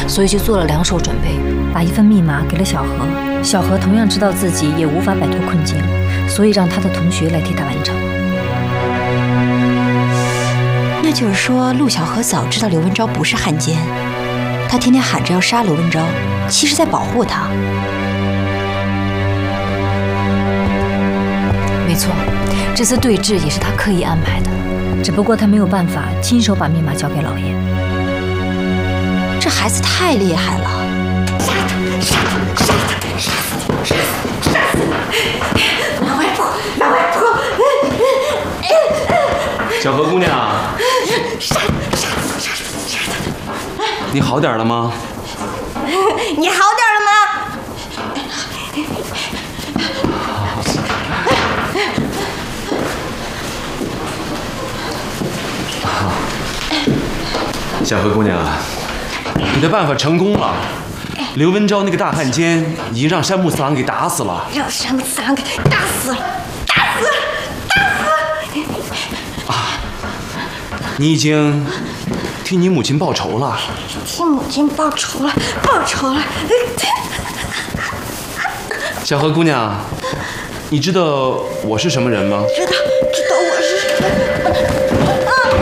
所以就做了2手准备，把一份密码给了小何。小何同样知道自己也无法摆脱困境，所以让他的同学来替他完成。 那就是说，陆小何早知道刘文昭不是汉奸，他天天喊着要杀刘文昭，其实在保护他。 没错，这次对峙也是他刻意安排的，只不过他没有办法亲手把密码交给老爷。 这孩子太厉害了！杀他！杀他！杀他！杀死！杀死！马外婆！马外婆！ 小何姑娘， 杀他！ 你好点了吗？ 你好点了吗？ 小何姑娘，你的办法成功了。刘文昭那个大汉奸已经让山木次郎给打死了。 让山木次郎给打死了！打死了！打死了！ 啊！你已经替你母亲报仇了。 替母亲报仇了！报仇了！ 小何姑娘，你知道我是什么人吗？ 知道我是。